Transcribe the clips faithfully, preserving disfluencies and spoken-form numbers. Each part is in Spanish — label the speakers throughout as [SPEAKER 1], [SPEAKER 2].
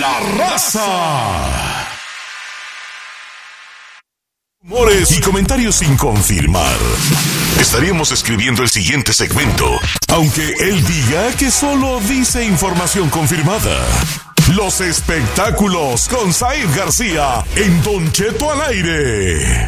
[SPEAKER 1] La Raza. Rumores y comentarios sin confirmar. Estaríamos escribiendo el siguiente segmento, aunque él diga que solo dice información confirmada. Los espectáculos con Said García en Don Cheto al aire.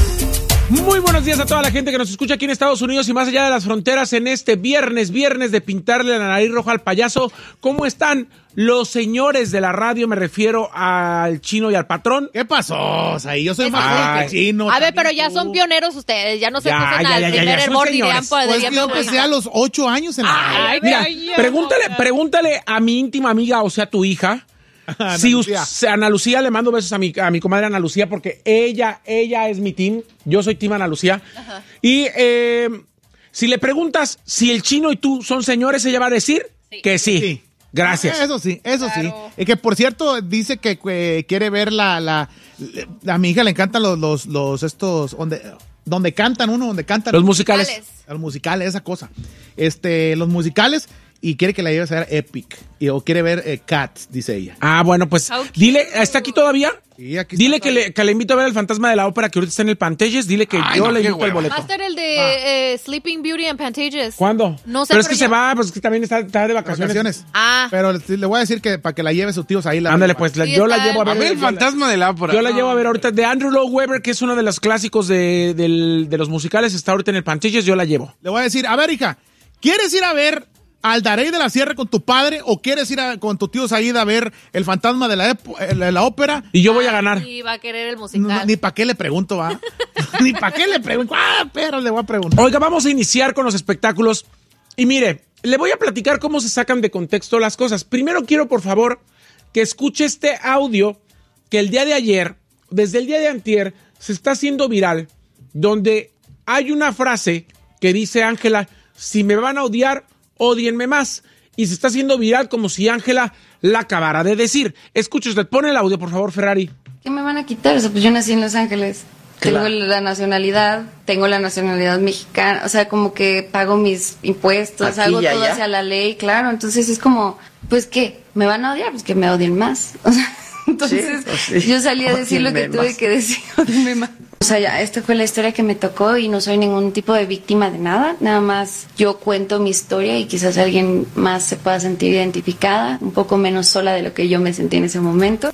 [SPEAKER 2] Muy buenos días a toda la gente que nos escucha aquí en Estados Unidos y más allá de las fronteras en este viernes, viernes de pintarle la nariz roja al payaso. ¿Cómo están los señores de la radio? Me refiero al Chino y al Patrón.
[SPEAKER 3] ¿Qué pasó? O sea, yo soy más joven que el Chino.
[SPEAKER 4] A ver, pero ya son pioneros ustedes, ya no se
[SPEAKER 2] Ya,
[SPEAKER 4] pasan
[SPEAKER 2] ya,
[SPEAKER 4] al
[SPEAKER 2] ya, ya,
[SPEAKER 4] primer
[SPEAKER 2] ya, son
[SPEAKER 4] hervor
[SPEAKER 2] señores.
[SPEAKER 4] dirían por
[SPEAKER 3] Pues
[SPEAKER 4] dirían
[SPEAKER 3] yo
[SPEAKER 4] por-
[SPEAKER 3] empecé a los ocho años en la radio.
[SPEAKER 4] Ay,
[SPEAKER 2] Mira,
[SPEAKER 4] ay,
[SPEAKER 2] pregúntale, pregúntale a mi íntima amiga, o sea, tu hija.
[SPEAKER 3] Ana
[SPEAKER 2] Si
[SPEAKER 3] Lucía.
[SPEAKER 2] us- Ana Lucía, le mando besos a mi, a mi comadre Ana Lucía porque ella, ella es mi team. Yo soy team Ana Lucía.
[SPEAKER 4] Ajá.
[SPEAKER 2] Y eh, si le preguntas si el Chino y tú son señores, ella va a decir
[SPEAKER 4] Sí.
[SPEAKER 2] que sí.
[SPEAKER 3] Sí.
[SPEAKER 2] Gracias.
[SPEAKER 3] Eso sí, eso
[SPEAKER 4] Claro.
[SPEAKER 3] sí. Y que por cierto dice que, que quiere ver la, la, la- a mi hija le encantan los, los, los estos, donde, donde cantan uno, donde cantan.
[SPEAKER 2] Los musicales.
[SPEAKER 4] Musicales.
[SPEAKER 3] Los musicales, esa cosa. Este, los musicales, y quiere que la lleves a ver Epic. Y, o quiere ver eh, Cats, dice ella.
[SPEAKER 2] Ah, bueno, pues
[SPEAKER 4] How cute.
[SPEAKER 2] dile, ¿está aquí todavía?
[SPEAKER 3] Sí, aquí
[SPEAKER 2] Dile
[SPEAKER 3] está.
[SPEAKER 2] que le, que le invito a ver el fantasma de la ópera que ahorita está en el Pantages. Dile que
[SPEAKER 3] Ay,
[SPEAKER 2] yo
[SPEAKER 3] no,
[SPEAKER 2] le
[SPEAKER 3] qué
[SPEAKER 2] invito el
[SPEAKER 3] hueva.
[SPEAKER 2] boleto.
[SPEAKER 4] Va a estar el de
[SPEAKER 3] Ah.
[SPEAKER 4] eh, Sleeping Beauty and Pantages.
[SPEAKER 2] ¿Cuándo?
[SPEAKER 4] No sé,
[SPEAKER 2] Pero es
[SPEAKER 4] pero
[SPEAKER 2] que
[SPEAKER 4] ya-
[SPEAKER 2] se va, pues que también está, está de vacaciones.
[SPEAKER 3] Vacaciones.
[SPEAKER 4] Ah.
[SPEAKER 3] Pero le, le voy a decir que para que la lleve sus tíos ahí. La
[SPEAKER 2] Ándale, pues la-
[SPEAKER 4] Sí,
[SPEAKER 2] yo la
[SPEAKER 4] está
[SPEAKER 2] llevo a
[SPEAKER 4] en-
[SPEAKER 2] ver.
[SPEAKER 5] A ver, el
[SPEAKER 2] yo la-
[SPEAKER 5] fantasma de la ópera.
[SPEAKER 2] Yo la llevo a ver ahorita de Andrew Lloyd Webber, que es uno de los clásicos de, del- de los musicales. Está ahorita en el Pantages, yo la llevo.
[SPEAKER 3] Le voy a decir, a ver, hija, ¿quieres ir a ver al Darey de la Sierra con tu padre o quieres ir a- con tu tío Said a ver el fantasma de la, epo- eh, de la ópera?
[SPEAKER 2] Y yo voy a ganar.
[SPEAKER 4] Y va a querer el
[SPEAKER 3] No,
[SPEAKER 4] musical.
[SPEAKER 3] ni para qué le pregunto, va. Ni para qué le pregunto. Ah, pero le voy a preguntar.
[SPEAKER 2] Oiga, vamos a iniciar con los espectáculos. Y mire, le voy a platicar cómo se sacan de contexto las cosas. Primero quiero, por favor, que escuche este audio que el día de ayer, desde el día de antier, se está haciendo viral, donde hay una frase que dice Ángela, si me van a odiar, ódienme más. Y se está haciendo viral como si Ángela la acabara de decir. Escuche usted, pone el audio, por favor, Ferrari.
[SPEAKER 6] ¿Qué me van a quitar? O sea, pues yo nací en Los Ángeles.
[SPEAKER 2] Claro.
[SPEAKER 6] Tengo la nacionalidad, tengo la nacionalidad mexicana, o sea, como que pago mis impuestos,
[SPEAKER 7] Aquí
[SPEAKER 6] hago
[SPEAKER 7] y
[SPEAKER 6] todo
[SPEAKER 7] allá.
[SPEAKER 6] hacia la ley, claro. Entonces es como, pues, ¿qué? ¿Me van a odiar? Pues que me odien más. O sea, entonces
[SPEAKER 7] pues sí.
[SPEAKER 6] yo salí a decir lo que
[SPEAKER 7] Ódienme
[SPEAKER 6] tuve
[SPEAKER 7] más.
[SPEAKER 6] que decir, ódienme más. O sea, ya, esta fue la historia que me tocó y no soy ningún tipo de víctima de nada. Nada más yo cuento mi historia y quizás alguien más se pueda sentir identificada, un poco menos sola de lo que yo me sentí en ese momento.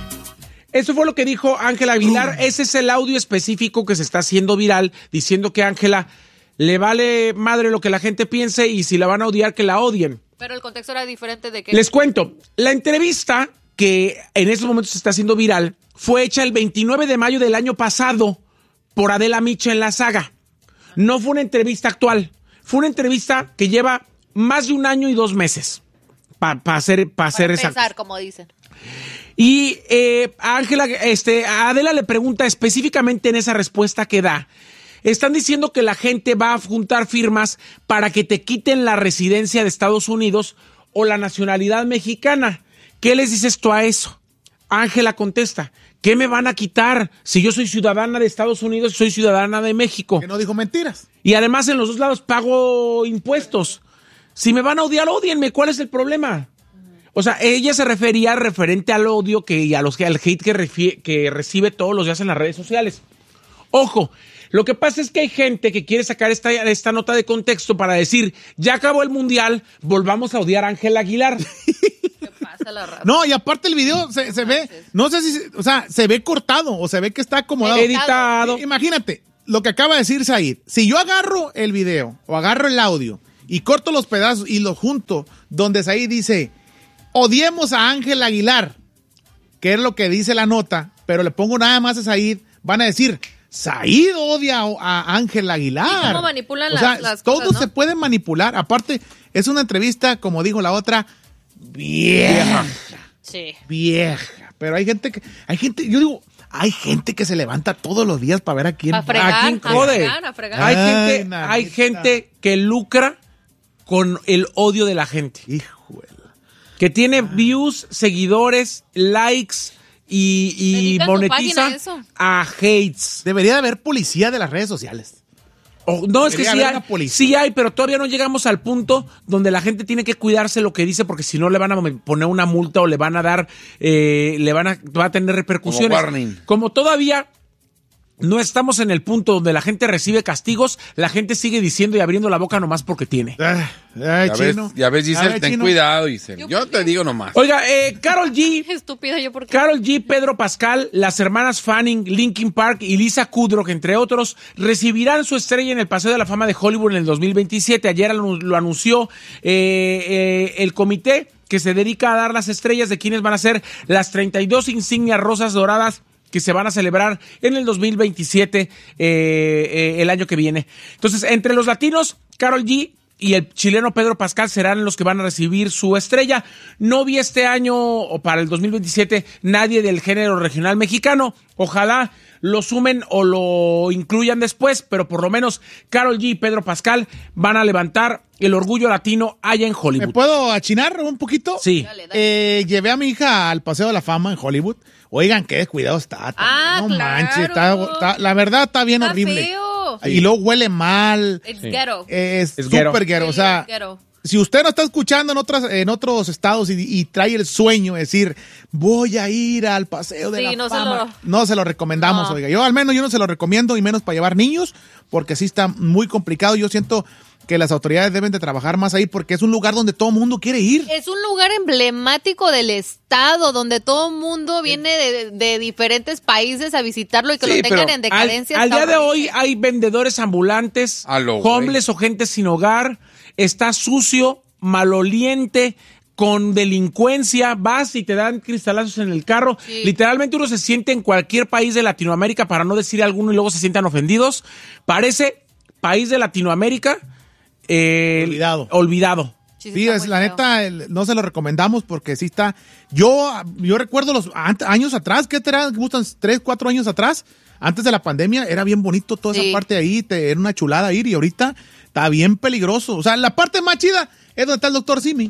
[SPEAKER 2] Eso fue lo que dijo Ángela Aguilar. Ese es el audio específico que se está haciendo viral, diciendo que a Ángela le vale madre lo que la gente piense y si la van a odiar, que la odien.
[SPEAKER 4] Pero el contexto era diferente de que...
[SPEAKER 2] Les cuento, la entrevista que en estos momentos se está haciendo viral fue hecha el veintinueve de mayo del año pasado por Adela Micha en La Saga. No fue una entrevista actual, fue una entrevista que lleva más de un año y dos meses para pa hacer, pa
[SPEAKER 4] para
[SPEAKER 2] hacer exacto.
[SPEAKER 4] empezar, como dicen.
[SPEAKER 2] Y eh, a Ángela, este, a Adela le pregunta específicamente en esa respuesta que da. Están diciendo que la gente va a juntar firmas para que te quiten la residencia de Estados Unidos o la nacionalidad mexicana. ¿Qué les dices tú a eso? Ángela contesta, ¿qué me van a quitar si yo soy ciudadana de Estados Unidos y soy ciudadana de México?
[SPEAKER 3] Que no dijo mentiras.
[SPEAKER 2] Y además en los dos lados pago impuestos. Si me van a odiar, odienme. ¿Cuál es el problema? O sea, ella se refería referente al odio que, y a los, al hate que, refie- que recibe todos los días en las redes sociales. Ojo, lo que pasa es que hay gente que quiere sacar esta, esta nota de contexto para decir, ya acabó el mundial, volvamos a odiar a Ángela Aguilar.
[SPEAKER 4] ¿Qué pasa la raza?
[SPEAKER 3] No, y aparte el video se, se ve, no sé si, o sea, se ve cortado o se ve que está acomodado.
[SPEAKER 2] Editado.
[SPEAKER 3] I- Imagínate lo que acaba de decir Said. Si yo agarro el video o agarro el audio y corto los pedazos y los junto donde Said dice, odiemos a Ángela Aguilar, que es lo que dice la nota, pero le pongo nada más a Said, van a decir, Said odia a Ángela Aguilar.
[SPEAKER 4] ¿Y cómo manipulan
[SPEAKER 3] o sea,
[SPEAKER 4] las- las
[SPEAKER 3] todo
[SPEAKER 4] cosas, no?
[SPEAKER 3] se puede manipular. Aparte, es una entrevista, como dijo la otra, vieja.
[SPEAKER 4] Sí.
[SPEAKER 3] Vieja. Pero hay gente que, hay gente, yo digo, hay gente que se levanta todos los días para ver a quién.
[SPEAKER 4] Pa' fregar,
[SPEAKER 2] ¿A quién
[SPEAKER 4] a
[SPEAKER 2] jode?
[SPEAKER 4] fregar, a fregar.
[SPEAKER 2] Hay
[SPEAKER 3] Ay,
[SPEAKER 2] gente,
[SPEAKER 3] nanita.
[SPEAKER 2] hay gente que lucra con el odio de la gente.
[SPEAKER 3] Híjole.
[SPEAKER 2] Que tiene views, seguidores, likes y, y
[SPEAKER 4] Dedica su página
[SPEAKER 2] monetiza
[SPEAKER 4] a eso.
[SPEAKER 2] a hates.
[SPEAKER 3] Debería de haber policía de las redes sociales.
[SPEAKER 2] Oh, no, es que
[SPEAKER 3] Debería
[SPEAKER 2] sí
[SPEAKER 3] haber
[SPEAKER 2] hay,
[SPEAKER 3] una policía.
[SPEAKER 2] sí hay, pero todavía no llegamos al punto donde la gente tiene que cuidarse lo que dice, porque si no le van a poner una multa o le van a dar, eh, le van a, va a tener repercusiones.
[SPEAKER 5] Como warning.
[SPEAKER 2] Como todavía no estamos en el punto donde la gente recibe castigos, la gente sigue diciendo y abriendo la boca nomás porque tiene.
[SPEAKER 3] Ay, ay,
[SPEAKER 5] Ya ves,
[SPEAKER 3] chino.
[SPEAKER 5] ya ves,
[SPEAKER 3] A
[SPEAKER 5] Giselle,
[SPEAKER 3] ver,
[SPEAKER 5] ten
[SPEAKER 3] chino.
[SPEAKER 5] cuidado, Giselle. Yo te digo nomás.
[SPEAKER 2] Oiga, eh, Karol G,
[SPEAKER 4] Estúpida yo porque...
[SPEAKER 2] Karol G, Pedro Pascal, las hermanas Fanning, Linkin Park y Lisa Kudrow, entre otros, recibirán su estrella en el Paseo de la Fama de Hollywood en el dos mil veintisiete. Ayer lo, lo anunció eh, eh, el comité que se dedica a dar las estrellas de quienes van a ser las treinta y dos insignias rosas doradas que se van a celebrar en el dos mil veintisiete, eh, eh, el año que viene. Entonces, entre los latinos, Karol G y el chileno Pedro Pascal serán los que van a recibir su estrella. No vi este año, o para el dos mil veintisiete, nadie del género regional mexicano. Ojalá lo sumen o lo incluyan después, pero por lo menos Karol G y Pedro Pascal van a levantar el orgullo latino allá en
[SPEAKER 3] ¿Me
[SPEAKER 2] Hollywood.
[SPEAKER 3] puedo achinar un poquito?
[SPEAKER 2] Sí.
[SPEAKER 4] Dale, dale.
[SPEAKER 3] Eh, llevé a mi hija al Paseo de la Fama en Hollywood. Oigan, qué descuidado está.
[SPEAKER 4] Ah,
[SPEAKER 3] no
[SPEAKER 4] claro.
[SPEAKER 3] manches, está, está- la verdad está bien
[SPEAKER 4] Está
[SPEAKER 3] horrible.
[SPEAKER 4] feo.
[SPEAKER 3] Y luego huele mal.
[SPEAKER 4] It's ghetto.
[SPEAKER 3] Es
[SPEAKER 2] Es ghetto.
[SPEAKER 3] súper ghetto. O sea,
[SPEAKER 4] Sí, ghetto.
[SPEAKER 3] si usted no está escuchando en otras, en otros estados y, y trae el sueño de decir, voy a ir al Paseo de
[SPEAKER 4] Sí,
[SPEAKER 3] la
[SPEAKER 4] no se
[SPEAKER 3] Fama,
[SPEAKER 4] lo-
[SPEAKER 3] no se lo recomendamos,
[SPEAKER 4] No.
[SPEAKER 3] oiga. Yo al menos yo no se lo recomiendo, y menos para llevar niños, porque sí está muy complicado. Yo siento que las autoridades deben de trabajar más ahí, porque es un lugar donde todo el mundo quiere ir.
[SPEAKER 4] Es un lugar emblemático del estado donde todo el mundo viene de, de diferentes países a visitarlo y que
[SPEAKER 5] Sí,
[SPEAKER 4] lo tengan
[SPEAKER 5] pero
[SPEAKER 4] en decadencia.
[SPEAKER 2] Al, al
[SPEAKER 4] está
[SPEAKER 2] día de hoy
[SPEAKER 4] horrible.
[SPEAKER 2] hay vendedores ambulantes,
[SPEAKER 5] A lo
[SPEAKER 2] homeless o gente sin hogar, está sucio, maloliente, con delincuencia, vas y te dan cristalazos en el carro.
[SPEAKER 4] Sí.
[SPEAKER 2] Literalmente uno se siente en cualquier país de Latinoamérica, para no decir alguno y luego se sientan ofendidos. Parece país de Latinoamérica eh,
[SPEAKER 3] Olvidado.
[SPEAKER 2] olvidado.
[SPEAKER 4] Sí,
[SPEAKER 3] Sí,
[SPEAKER 4] está
[SPEAKER 3] es,
[SPEAKER 4] muy
[SPEAKER 3] la
[SPEAKER 4] feo.
[SPEAKER 3] neta, el- no se lo recomendamos porque sí está. Yo, yo recuerdo los ant- años atrás, ¿qué te era? ¿Me gustan? Tres, cuatro años atrás, antes de la pandemia, era bien bonito toda
[SPEAKER 4] Sí.
[SPEAKER 3] esa parte de ahí, te- era una chulada ir, y ahorita está bien peligroso. O sea, la parte más chida es donde está el doctor Simi.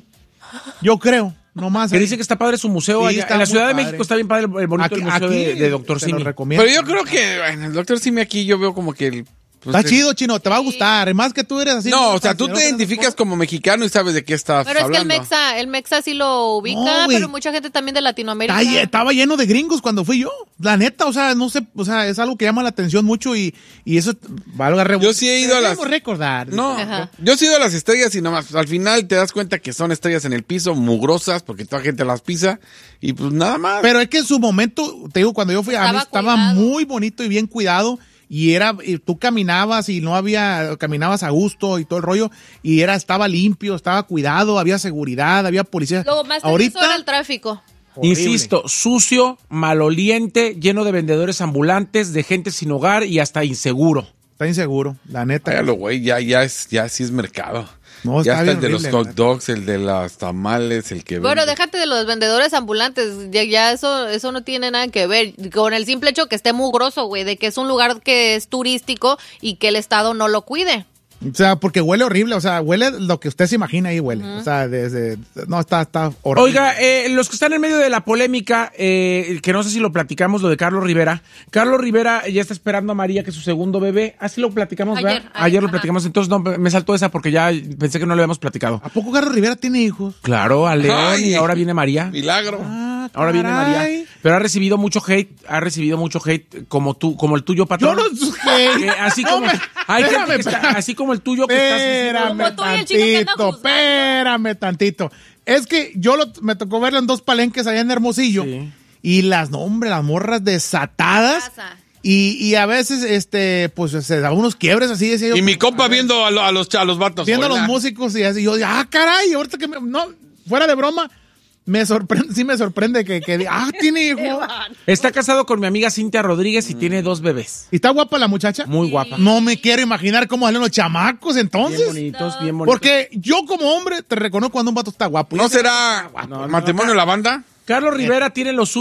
[SPEAKER 3] Yo creo, nomás.
[SPEAKER 2] Que
[SPEAKER 3] ahí.
[SPEAKER 2] dice que está padre su museo.
[SPEAKER 3] Sí,
[SPEAKER 2] allá.
[SPEAKER 3] está
[SPEAKER 2] En la
[SPEAKER 3] muy
[SPEAKER 2] Ciudad de
[SPEAKER 3] padre.
[SPEAKER 2] México está bien padre el bonito
[SPEAKER 3] Aquí,
[SPEAKER 2] el museo
[SPEAKER 3] aquí
[SPEAKER 2] de, de Doctor
[SPEAKER 3] te lo
[SPEAKER 2] Simi.
[SPEAKER 3] recomiendo.
[SPEAKER 5] Pero yo creo que bueno, el doctor Simi aquí yo veo como que el... pues,
[SPEAKER 3] Está
[SPEAKER 5] el-
[SPEAKER 3] chido, Chino, te va a gustar. Además que tú eres así.
[SPEAKER 5] No, o sea, tú te
[SPEAKER 3] fascinado,
[SPEAKER 5] identificas como mexicano y sabes de qué estás
[SPEAKER 4] Pero es que el
[SPEAKER 5] hablando.
[SPEAKER 4] Mexa, el Mexa sí lo ubica,
[SPEAKER 3] No, güey.
[SPEAKER 4] pero mucha gente también de Latinoamérica.
[SPEAKER 3] Está lle- estaba lleno de gringos cuando fui yo. La neta, o sea, no sé, o sea, es algo que llama la atención mucho, y, y eso valga rebu-
[SPEAKER 5] Yo sí he ido a las-
[SPEAKER 3] Debemos recordar.
[SPEAKER 5] No,
[SPEAKER 4] Ajá.
[SPEAKER 5] yo he sido a las estrellas y nomás, al final te das cuenta que son estrellas en el piso, mugrosas, porque toda gente las pisa, y pues nada más.
[SPEAKER 3] Pero es que en su momento, te digo, cuando yo fui, a mí
[SPEAKER 4] Estaba
[SPEAKER 3] estaba
[SPEAKER 4] cuidado.
[SPEAKER 3] muy bonito y bien cuidado. Y era, y tú caminabas y no había, caminabas a gusto y todo el rollo, y era, estaba limpio, estaba cuidado, había seguridad, había policía.
[SPEAKER 4] Lo más tedioso
[SPEAKER 3] Ahorita,
[SPEAKER 4] era el tráfico.
[SPEAKER 3] horrible.
[SPEAKER 2] Insisto, sucio, maloliente, lleno de vendedores ambulantes, de gente sin hogar y hasta inseguro.
[SPEAKER 3] Está inseguro, la neta.
[SPEAKER 5] Váyalo, güey, ya, ya es, ya sí es mercado.
[SPEAKER 3] No,
[SPEAKER 5] ya
[SPEAKER 3] está
[SPEAKER 5] está
[SPEAKER 3] bien
[SPEAKER 5] el de los
[SPEAKER 3] horrible,
[SPEAKER 5] hot
[SPEAKER 3] la
[SPEAKER 5] dogs, el de las tamales, el que
[SPEAKER 4] Bueno,
[SPEAKER 5] vende.
[SPEAKER 4] déjate de los vendedores ambulantes, ya, ya eso eso no tiene nada que ver con el simple hecho que esté mugroso, güey, de que es un lugar que es turístico y que el Estado no lo cuide.
[SPEAKER 3] O sea, porque huele horrible, o sea, huele lo que usted se imagina ahí huele. O sea, desde, no, está, está horrible.
[SPEAKER 2] Oiga, eh, los que están en medio de la polémica, eh, que no sé si lo platicamos, lo de Carlos Rivera. Carlos Rivera ya está esperando a María, que es su segundo bebé. Así lo platicamos,
[SPEAKER 4] Ayer,
[SPEAKER 2] ¿verdad?
[SPEAKER 4] ayer,
[SPEAKER 2] Ayer lo
[SPEAKER 4] ajá.
[SPEAKER 2] platicamos, entonces no, me saltó esa porque ya pensé que no lo habíamos platicado.
[SPEAKER 3] ¿A poco Carlos Rivera tiene hijos?
[SPEAKER 2] Claro, a León,
[SPEAKER 5] Ay.
[SPEAKER 2] y ahora viene María.
[SPEAKER 5] Milagro.
[SPEAKER 3] Ah,
[SPEAKER 2] Ahora viene
[SPEAKER 3] caray.
[SPEAKER 2] María. Pero ha recibido mucho hate, ha recibido mucho hate como tú, como el tuyo,
[SPEAKER 3] Yo
[SPEAKER 2] patrón.
[SPEAKER 3] no
[SPEAKER 2] Eh, así
[SPEAKER 3] No,
[SPEAKER 2] como
[SPEAKER 3] me-
[SPEAKER 2] hay gente
[SPEAKER 3] espérame,
[SPEAKER 2] que está-
[SPEAKER 3] espérame.
[SPEAKER 2] así como el tuyo que estás diciendo-
[SPEAKER 3] Espérame
[SPEAKER 4] Como tú y el chico que anda
[SPEAKER 3] tantito,
[SPEAKER 4] juzgando.
[SPEAKER 3] espérame tantito. Es que yo lo- me tocó verlo en dos palenques allá en Hermosillo.
[SPEAKER 2] Sí.
[SPEAKER 3] Y las, no, hombre, las morras desatadas.
[SPEAKER 4] Pasa.
[SPEAKER 3] Y, y a veces, este, pues se daban unos quiebres así, decía yo.
[SPEAKER 5] Y mi compa viendo a, lo- a los, a los vatos.
[SPEAKER 3] Viendo a los
[SPEAKER 5] Hola.
[SPEAKER 3] músicos y así, yo, ah, caray, ahorita que me, no, fuera de broma, me sorprende, sí me sorprende que, que ah, tiene hijo.
[SPEAKER 2] Está casado con mi amiga Cintia Rodríguez y tiene dos bebés.
[SPEAKER 3] ¿Y está guapa la muchacha?
[SPEAKER 2] Muy guapa.
[SPEAKER 3] No me quiero imaginar cómo salen los chamacos entonces.
[SPEAKER 2] Bien bonitos, bien bonitos.
[SPEAKER 3] Porque yo como hombre te reconozco cuando un vato está guapo.
[SPEAKER 5] ¿No será
[SPEAKER 2] no,
[SPEAKER 5] matrimonio
[SPEAKER 2] no.
[SPEAKER 5] la banda?
[SPEAKER 2] Carlos Rivera tiene lo suyo,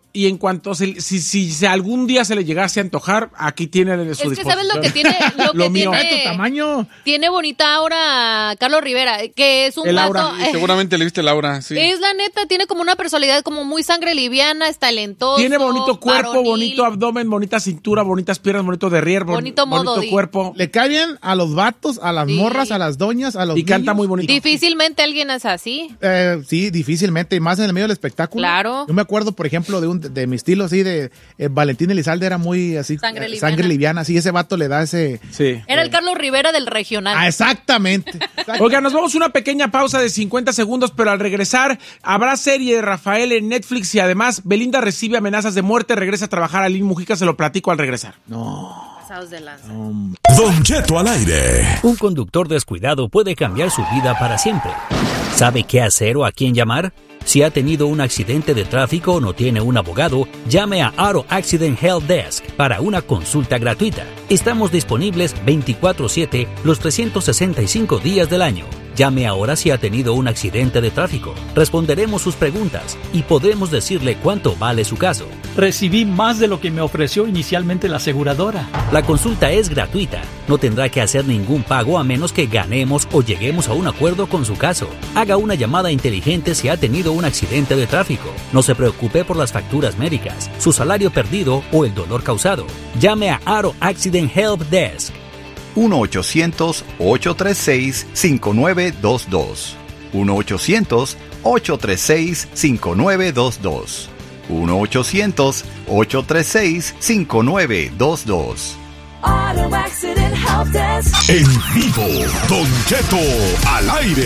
[SPEAKER 2] y en cuanto se, si, si, si algún día se le llegase a antojar, aquí tiene su
[SPEAKER 4] Es que
[SPEAKER 2] disposición.
[SPEAKER 4] sabes lo que tiene, lo que
[SPEAKER 2] Lo mío.
[SPEAKER 3] ¿De
[SPEAKER 4] tiene,
[SPEAKER 3] tu tamaño?
[SPEAKER 4] tiene bonita aura Carlos Rivera, que es un
[SPEAKER 2] El
[SPEAKER 4] vato,
[SPEAKER 2] aura.
[SPEAKER 4] eh,
[SPEAKER 5] Seguramente le viste Laura, sí.
[SPEAKER 4] es la neta, tiene como una personalidad como muy sangre liviana, es talentoso.
[SPEAKER 2] Tiene bonito cuerpo,
[SPEAKER 4] varonil.
[SPEAKER 2] bonito abdomen, bonita cintura, bonitas piernas, bonito derrier, bon-
[SPEAKER 4] Bonito modo,
[SPEAKER 2] bonito
[SPEAKER 4] di.
[SPEAKER 2] cuerpo.
[SPEAKER 3] Le cae bien a los vatos, a las
[SPEAKER 4] Sí.
[SPEAKER 3] morras, a las doñas, a los
[SPEAKER 2] Y canta
[SPEAKER 3] niños.
[SPEAKER 2] muy bonito.
[SPEAKER 4] Difícilmente alguien es así.
[SPEAKER 3] Eh, sí, difícilmente, y más en el medio del espectáculo.
[SPEAKER 4] Claro.
[SPEAKER 3] Yo me acuerdo, por ejemplo, de un de mi estilo así de eh, Valentín Elizalde era muy así
[SPEAKER 4] Sangre
[SPEAKER 3] eh,
[SPEAKER 4] liviana.
[SPEAKER 3] sangre liviana, así ese vato le da ese
[SPEAKER 2] Sí.
[SPEAKER 4] Era el Carlos Rivera del regional.
[SPEAKER 3] ah, exactamente. Exact-
[SPEAKER 2] Oiga, nos vamos a una pequeña pausa de cincuenta segundos, pero al regresar habrá serie de Rafael en Netflix y además Belinda recibe amenazas de muerte, regresa a trabajar a Lin Mujica, se lo platico al regresar.
[SPEAKER 4] Pasados de lanza.
[SPEAKER 1] Don Cheto al aire.
[SPEAKER 7] Un conductor descuidado puede cambiar su vida para siempre. ¿Sabe qué hacer o a quién llamar? Si ha tenido un accidente de tráfico o no tiene un abogado, llame a Auto Accident Help Desk para una consulta gratuita. Estamos disponibles veinticuatro siete los trescientos sesenta y cinco días del año. Llame ahora si ha tenido un accidente de tráfico. Responderemos sus preguntas y podremos decirle cuánto vale su caso.
[SPEAKER 8] Recibí más de lo que me ofreció inicialmente la aseguradora.
[SPEAKER 7] La consulta es gratuita. No tendrá que hacer ningún pago a menos que ganemos o lleguemos a un acuerdo con su caso. Haga una llamada inteligente si ha tenido un accidente de tráfico. No se preocupe por las facturas médicas, su salario perdido o el dolor causado. Llame a Auto Accident Help Desk.
[SPEAKER 9] uno ochocientos, ocho tres seis, cinco nueve dos dos. uno ochocientos, ocho tres seis, cinco nueve dos dos. uno ochocientos, ocho tres seis, cinco nueve dos dos.
[SPEAKER 10] Auto Accident Help Desk.
[SPEAKER 1] En vivo, Don Cheto al aire.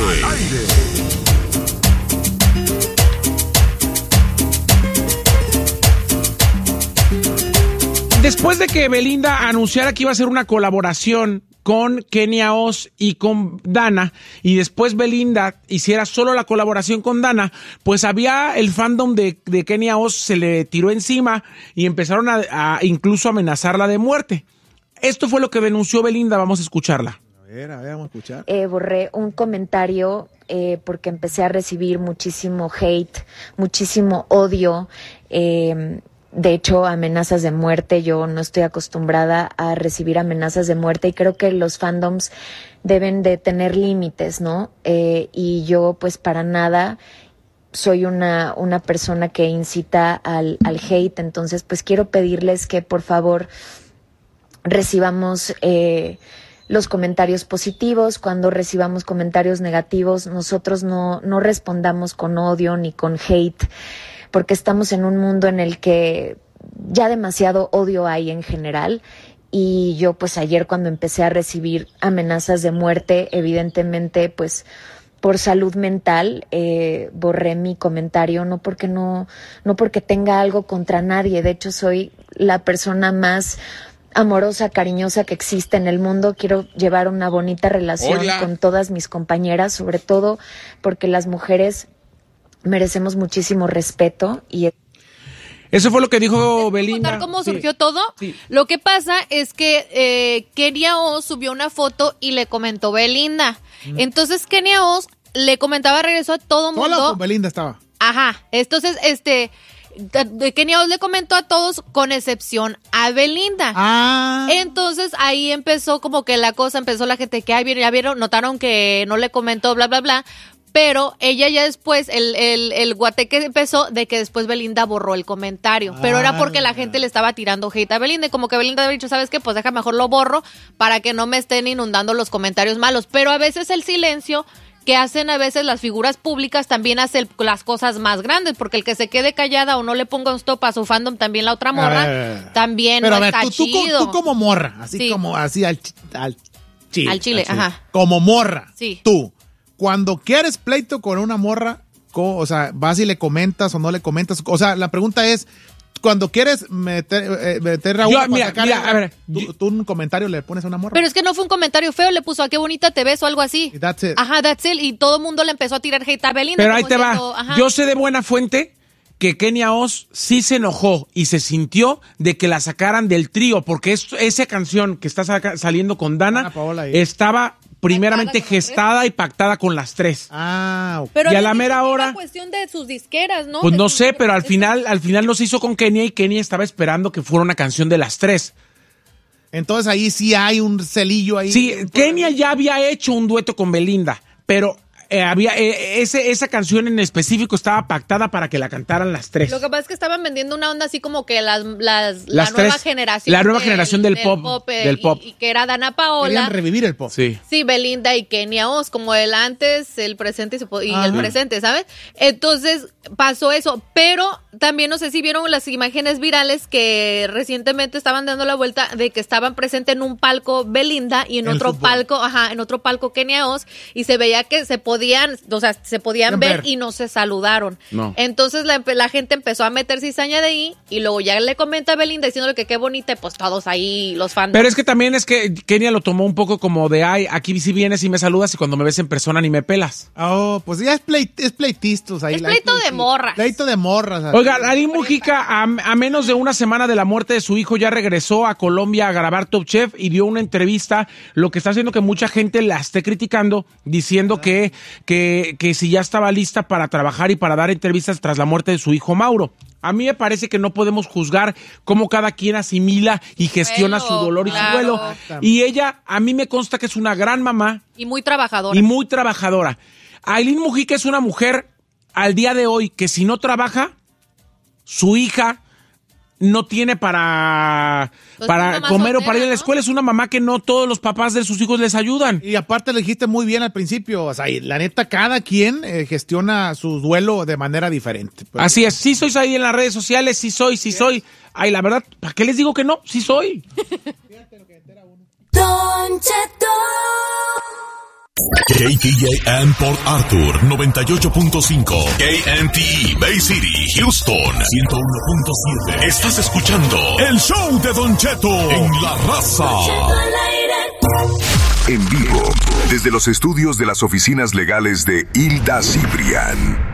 [SPEAKER 2] Después de que Belinda anunciara que iba a hacer una colaboración con Kenia Oz y con Dana, y después Belinda hiciera solo la colaboración con Dana, pues había el fandom de, de Kenia Oz se le tiró encima y empezaron a, a incluso amenazarla de muerte. Esto fue lo que denunció Belinda, vamos a escucharla.
[SPEAKER 3] A ver, a ver, vamos a escuchar.
[SPEAKER 11] Eh, borré un comentario eh, porque empecé a recibir muchísimo hate, muchísimo odio, eh, de hecho amenazas de muerte. Yo no estoy acostumbrada a recibir amenazas de muerte y creo que los fandoms deben de tener límites, ¿no? Eh, y yo pues para nada soy una, una persona que incita al, al hate, entonces pues quiero pedirles que por favor recibamos eh, los comentarios positivos. Cuando recibamos comentarios negativos, nosotros no, no respondamos con odio ni con hate, porque estamos en un mundo en el que ya demasiado odio hay en general. Y yo pues ayer cuando empecé a recibir amenazas de muerte, evidentemente pues por salud mental eh, borré mi comentario, no porque no, no porque tenga algo contra nadie. De hecho soy la persona más amorosa, cariñosa que existe en el mundo. Quiero llevar una bonita relación
[SPEAKER 5] Hola.
[SPEAKER 11] con todas mis compañeras, sobre todo porque las mujeres merecemos muchísimo respeto. Y
[SPEAKER 2] Eso fue lo que dijo
[SPEAKER 4] ¿Puedo
[SPEAKER 2] Belinda.
[SPEAKER 4] contar cómo
[SPEAKER 2] Sí.
[SPEAKER 4] surgió todo?
[SPEAKER 2] Sí.
[SPEAKER 4] Lo que pasa es que eh, Kenia Oz subió una foto y le comentó Belinda. Entonces Kenia Oz le comentaba regreso a todo
[SPEAKER 3] Hola,
[SPEAKER 4] mundo.
[SPEAKER 3] con Belinda estaba.
[SPEAKER 4] Ajá. Entonces, este, de- de Kenia Oz le comentó a todos con excepción a Belinda.
[SPEAKER 3] Ah.
[SPEAKER 4] Entonces ahí empezó como que la cosa, empezó la gente que, ay, vieron, ya vieron, notaron que no le comentó, bla, bla, bla. Pero ella ya después, el, el, el guateque empezó de que después Belinda borró el comentario. Pero era porque la gente le estaba tirando hate a Belinda. Y como que Belinda había dicho, ¿sabes qué? Pues deja mejor lo borro para que no me estén inundando los comentarios malos. Pero a veces el silencio que hacen a veces las figuras públicas también hace el- las cosas más grandes. Porque el que se quede callada o no le ponga un stop a su fandom, también la otra morra,
[SPEAKER 3] A ver.
[SPEAKER 4] también
[SPEAKER 3] Pero
[SPEAKER 4] no
[SPEAKER 3] a ver,
[SPEAKER 4] está
[SPEAKER 3] tú, tú, co-
[SPEAKER 4] chido.
[SPEAKER 3] tú como morra, así
[SPEAKER 4] Sí.
[SPEAKER 3] como así al, chi- al chile.
[SPEAKER 4] Al chile, ajá.
[SPEAKER 3] Como morra.
[SPEAKER 4] Sí.
[SPEAKER 3] Tú, cuando quieres pleito con una morra, co- o sea, vas y le comentas o no le comentas. O sea, la pregunta es, cuando quieres meter, eh, meter a
[SPEAKER 2] Yo,
[SPEAKER 3] una
[SPEAKER 2] mira, mira, a ver,
[SPEAKER 3] tú,
[SPEAKER 2] yo-
[SPEAKER 3] tú un comentario le pones a una morra.
[SPEAKER 4] Pero es que no fue un comentario feo, le puso a qué bonita te ves o algo así.
[SPEAKER 3] Y that's it.
[SPEAKER 4] Ajá, that's it. Y todo el mundo le empezó a tirar hate a Belinda.
[SPEAKER 2] Pero ahí
[SPEAKER 4] como
[SPEAKER 2] te va.
[SPEAKER 4] diciendo, ajá.
[SPEAKER 2] Yo sé de buena fuente que Kenia Oz sí se enojó y se sintió de que la sacaran del trío, porque es- esa canción que está saca- saliendo con Dana
[SPEAKER 3] Dana Paola y-
[SPEAKER 2] estaba primeramente gestada y pactada con las tres.
[SPEAKER 3] Ah, ok.
[SPEAKER 4] Pero
[SPEAKER 2] y a
[SPEAKER 4] no
[SPEAKER 2] la
[SPEAKER 4] es
[SPEAKER 2] mera hora...
[SPEAKER 4] una cuestión de sus disqueras, ¿no?
[SPEAKER 2] Pues
[SPEAKER 4] De
[SPEAKER 2] no
[SPEAKER 4] sus-
[SPEAKER 2] sé, pero al final, al final no se hizo con Kenia y Kenia estaba esperando que fuera una canción de las tres.
[SPEAKER 3] Entonces ahí sí hay un celillo ahí.
[SPEAKER 2] Sí, Kenia ya había hecho un dueto con Belinda, pero eh, había eh, ese, esa canción en específico estaba pactada para que la cantaran las tres.
[SPEAKER 4] Lo que pasa es que estaban vendiendo una onda así como que las, las, la
[SPEAKER 2] Las
[SPEAKER 4] nueva
[SPEAKER 2] tres.
[SPEAKER 4] generación.
[SPEAKER 2] La nueva generación del pop,
[SPEAKER 4] eh,
[SPEAKER 2] del
[SPEAKER 4] y-
[SPEAKER 2] pop.
[SPEAKER 4] Y, que era Dana Paola.
[SPEAKER 3] Querían revivir el pop.
[SPEAKER 2] Sí.
[SPEAKER 4] Sí, Belinda y Kenia Oz, como el antes, el presente y, se po- y
[SPEAKER 3] Ajá.
[SPEAKER 4] el presente, ¿sabes? Entonces pasó eso, pero también no sé si vieron las imágenes virales que recientemente estaban dando la vuelta de que estaban presentes en un palco Belinda y en
[SPEAKER 3] El
[SPEAKER 4] otro
[SPEAKER 3] fútbol.
[SPEAKER 4] palco, ajá, en otro palco Kenia Oz y se veía que se podían, o sea, se podían
[SPEAKER 3] Ver.
[SPEAKER 4] ver y no se saludaron.
[SPEAKER 2] No.
[SPEAKER 4] Entonces la, la gente empezó a meter cizaña de ahí y luego ya le comenta a Belinda diciéndole que qué bonita y pues todos ahí los fans.
[SPEAKER 2] Pero es que también es que Kenia lo tomó un poco como de, ay, aquí sí vienes y me saludas y cuando me ves en persona ni me pelas.
[SPEAKER 3] Oh, pues ya es, pleit, es pleitistos ahí.
[SPEAKER 4] Es
[SPEAKER 3] la-
[SPEAKER 4] pleito de morras.
[SPEAKER 3] Pleito de morras. así.
[SPEAKER 2] Oiga, Larín Mujica, a, a menos de una semana de la muerte de su hijo, ya regresó a Colombia a grabar Top Chef y dio una entrevista, lo que está haciendo que mucha gente la esté criticando, diciendo que, que, que si ya estaba lista para trabajar y para dar entrevistas tras la muerte de su hijo Mauro. A mí me parece que no podemos juzgar cómo cada quien asimila y gestiona
[SPEAKER 4] Duelo,
[SPEAKER 2] su dolor y
[SPEAKER 4] claro.
[SPEAKER 2] su duelo. Y ella, a mí me consta que es una gran mamá
[SPEAKER 4] Y muy trabajadora.
[SPEAKER 2] y muy trabajadora. Ailín Mujica es una mujer al día de hoy que si no trabaja, su hija no tiene para,
[SPEAKER 4] Pues
[SPEAKER 2] para
[SPEAKER 4] es mamá
[SPEAKER 2] comer o
[SPEAKER 4] soltera,
[SPEAKER 2] para ir a la
[SPEAKER 4] ¿no?
[SPEAKER 2] escuela. Es una mamá que no todos los papás de sus hijos les ayudan.
[SPEAKER 3] Y aparte le dijiste muy bien al principio, o sea, y la neta, cada quien eh, gestiona su duelo de manera diferente. Pues,
[SPEAKER 2] Así es, sí soy ahí en las redes sociales, sí soy, sí soy. Ay, la verdad, ¿para qué les digo que no? Sí soy.
[SPEAKER 10] Don Cheto.
[SPEAKER 1] K T J M Port Arthur noventa y ocho punto cinco, K M T E Bay City, Houston ciento uno punto siete. Estás escuchando el show de Don Cheto en La Raza.
[SPEAKER 12] En vivo, desde los estudios de las oficinas legales de Hilda Cibrián.